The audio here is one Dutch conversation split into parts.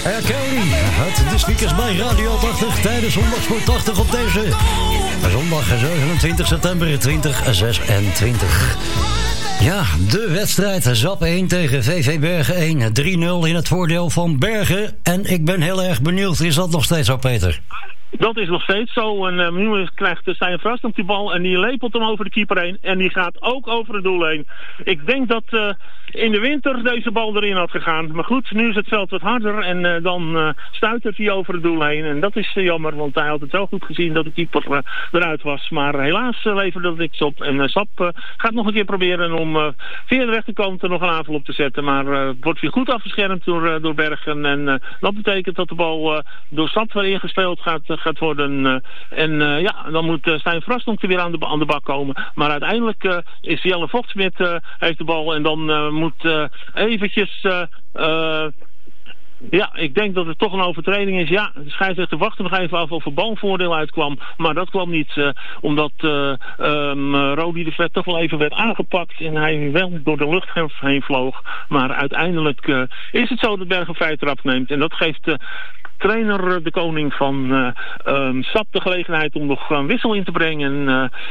Kelly, het de speakers bij Radio 80 tijdens Zondagsport 80 op deze zondag 27 september 2026. Ja, de wedstrijd ZAP 1 tegen VV Bergen 1. 3-0 in het voordeel van Bergen. En ik ben heel erg benieuwd, is dat nog steeds zo, Peter? Dat is nog steeds zo. En nu krijgt Stijn Vrast op die bal en die lepelt hem over de keeper heen. En die gaat ook over het doel heen. Ik denk dat in de winter deze bal erin had gegaan. Maar goed, nu is het veld wat harder en dan stuitert hij over het doel heen. En dat is jammer, want hij had het wel goed gezien dat de keeper eruit was. Maar helaas leverde dat niks op. En Sap gaat nog een keer proberen om via de rechterkant nog een aanval op te zetten. Maar het wordt weer goed afgeschermd door Bergen. En dat betekent dat de bal door Sap weer ingespeeld gaat worden. Dan moet Stijn Vrastonk er weer aan de bak komen. Maar uiteindelijk is Jelle Vochtschmidt heeft de bal en dan moet eventjes... ik denk dat het toch een overtreding is. Ja, de scheidsrechter wachtte nog even af of er balvoordeel uitkwam. Maar dat kwam niet, omdat Rodi de Vet toch wel even werd aangepakt. En hij wel door de lucht heen vloog. Maar uiteindelijk is het zo dat Bergen vrije trap neemt. En dat geeft... trainer de koning van Sap de gelegenheid om nog een wissel in te brengen.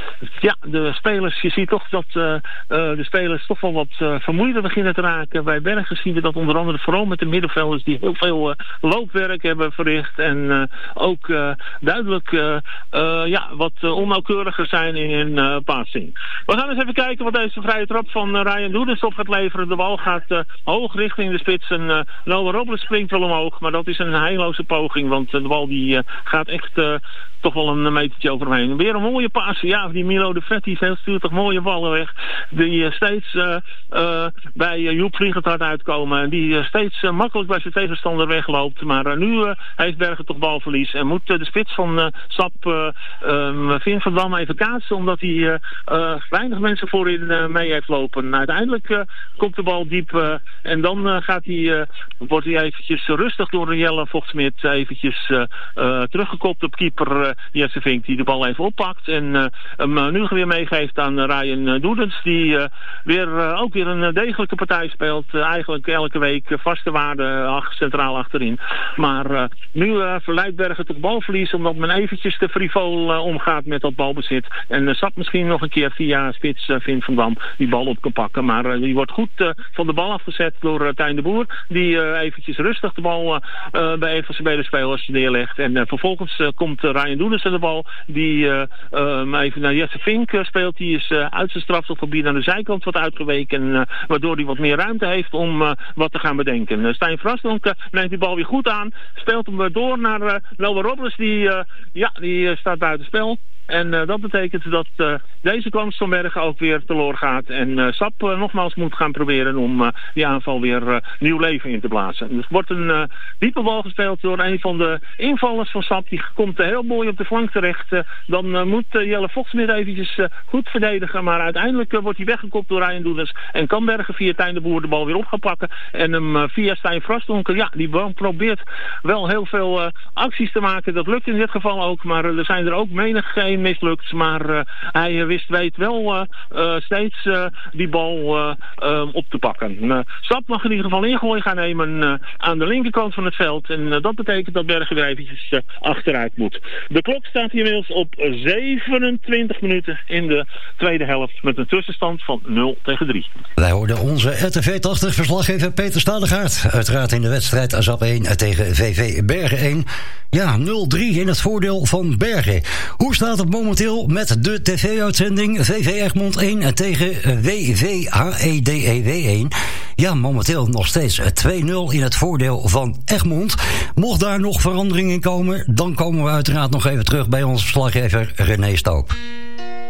De spelers, je ziet toch dat de spelers toch wel wat vermoeider beginnen te raken. Bij Bergen zien we dat onder andere vooral met de middenvelders die heel veel loopwerk hebben verricht en ook duidelijk wat onnauwkeuriger zijn in hun passing. We gaan eens even kijken wat deze vrije trap van Ryan Doedens op gaat leveren. De bal gaat hoog richting de spits en Noah Robles springt wel omhoog, maar dat is een heilloze poging, want de bal die gaat echt toch wel een metertje overheen. Weer een mooie paas. Ja, die Milo de Vet, die stuurt toch mooie ballen weg. Die steeds bij Joep Vliegendhart uitkomen. En die steeds makkelijk bij zijn tegenstander wegloopt. Maar nu heeft Bergen toch balverlies. En moet de spits van Sap Vin van Dam even kaatsen, omdat hij weinig mensen voorin mee heeft lopen. Uiteindelijk komt de bal diep en dan wordt hij eventjes rustig door Jelle Vochtschmidt eventjes teruggekopt op keeper Jesse Vink, die de bal even oppakt en hem nu weer meegeeft aan Ryan Doedens, die ook weer een degelijke partij speelt. Eigenlijk elke week vaste waarde centraal achterin. Maar nu verleidt Bergen tot balverlies, omdat men eventjes te frivol omgaat met dat balbezit. En Sap misschien nog een keer via spits Vin van Dam die bal op kan pakken. Maar die wordt goed van de bal afgezet door Tijn de Boer, die eventjes rustig de bal bij een van zijn medespelers neerlegt. En vervolgens komt Ryan Doedens aan de bal, die even naar Jesse Vink speelt. Die is uit zijn strafschopgebied aan de zijkant wat uitgeweken, waardoor hij wat meer ruimte heeft om wat te gaan bedenken. Stijn Vrastonk neemt die bal weer goed aan, speelt hem door naar Noah Robles, die staat buiten spel. En dat betekent dat deze kans van Bergen ook weer teloor gaat. En Sap nogmaals moet gaan proberen om die aanval weer nieuw leven in te blazen. Dus wordt een diepe bal gespeeld door een van de invallers van Sap. Die komt heel mooi op de flank terecht. Dan moet Jelle Vochtschmidt eventjes goed verdedigen. Maar uiteindelijk wordt hij weggekopt door Ryan Doedens. En kan Bergen via Tijn de Boer de bal weer op gaan pakken. En hem via Stijn Vrastonk, die probeert wel heel veel acties te maken. Dat lukt in dit geval ook. Maar er zijn er ook menig mislukt, maar hij weet wel steeds die bal op te pakken. Sap mag in ieder geval ingooi gaan nemen aan de linkerkant van het veld en dat betekent dat Bergen weer eventjes achteruit moet. De klok staat hier inmiddels op 27 minuten in de tweede helft met een tussenstand van 0-3. Wij hoorden onze RTV 80 verslaggever Peter Stadegaard, uiteraard in de wedstrijd ZAP 1 tegen VV Bergen 1. Ja, 0-3 in het voordeel van Bergen. Hoe staat het momenteel met de tv-uitzending VV Egmond 1 tegen WVHEDEW 1? Ja, momenteel nog steeds 2-0 in het voordeel van Egmond. Mocht daar nog verandering in komen, dan komen we uiteraard nog even terug bij onze verslaggever René Stoop.